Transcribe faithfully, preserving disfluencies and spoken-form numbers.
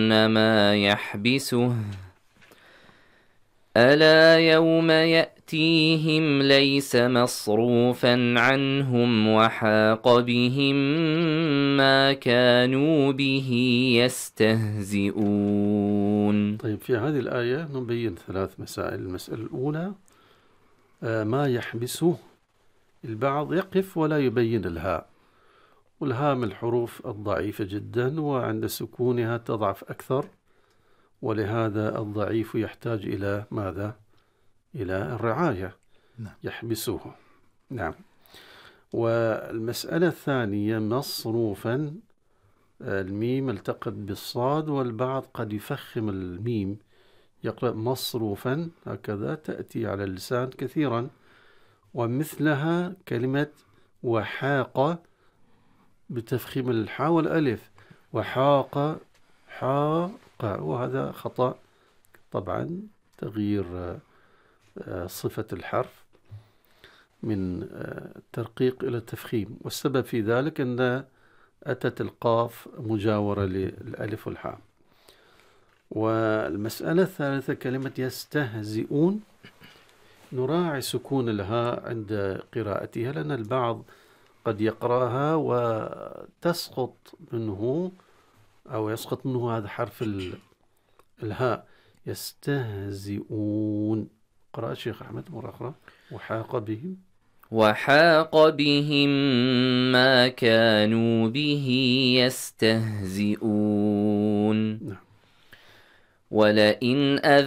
ما يحبسه ألا يوم يأتيهم ليس مصروفا عنهم وحاق بهم ما كانوا به يستهزئون. طيب، في هذه الآية نبين ثلاث مسائل. المسألة الأولى آه ما يحبسه. البعض يقف ولا يبين الهاء، والهاء من الحروف الضعيفة جدا، وعند سكونها تضعف أكثر، ولهذا الضعيف يحتاج إلى ماذا؟ إلى الرعاية. نعم. يحبسه. نعم. والمسألة الثانية مصروفا، الميم التقت بالصاد، والبعض قد يفخم الميم يقرأ مصروفا هكذا، تأتي على اللسان كثيرا. ومثلها كلمة وحاق بتفخيم الحاء والألف، وحاق حاق، وهذا خطأ طبعا، تغيير صفة الحرف من الترقيق إلى التفخيم، والسبب في ذلك أن أتت القاف مجاورة للألف والحاء. والمسألة الثالثة كلمة يستهزئون، نراعي سكون الهاء عند قراءتها، لأن البعض قد يقرأها وتسقط منه أو يسقط منه هذا حرف الهاء. يستهزئون. قرأ الشيخ أحمد مرة أخرى. وحاق بهم وحاق بهم ما كانوا به يستهزئون. نعم. ولئن